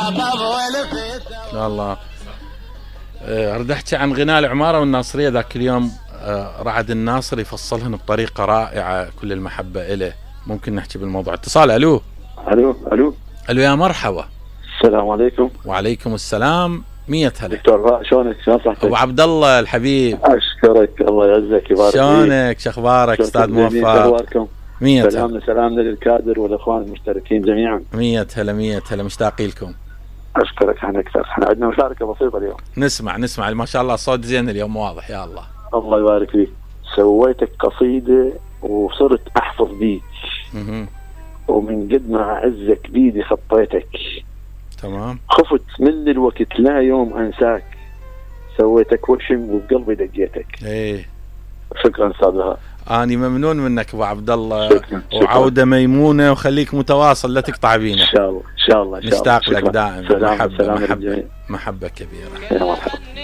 والله اريد احكي عن غناء العماره والناصريه. ذاك اليوم رعد الناصر يفصلهن بطريقه رائعه، كل المحبه إله. ممكن نحكي بالموضوع. اتصال. الو يا مرحبا. السلام عليكم. وعليكم السلام. 100 هلا دكتور، شلونك؟ شلون صحتك؟ ابو عبد الله الحبيب. اشكرك، الله يعزك يبارك فيك. شلونك؟ شو اخبارك استاذ موفق؟ اخباركم؟ 100 سلامنا للكادر والاخوان المشتركين جميعا. 100 هلا مشتاقين لكم. اشكرك. احنا اكثر، احنا عندنا مشاركه بسيطه اليوم. نسمع ما شاء الله الصوت زين اليوم واضح. يا الله يبارك فيك. سويتك قصيده وصرت احفظ بيك، ومن قد ما اعزك بيدي خطيتك. تمام. خفت من الوقت لا يوم انساك، سويتك وشم وبقلبي دقيتك. ايه شكرا استاذ. اني ممنون منك ابو عبد الله. وعوده ميمونه، وخليك متواصل لا تقطع بينا. ان شاء الله نشتاق لك دائما. محبه محبه كبيره. يا مرحبا.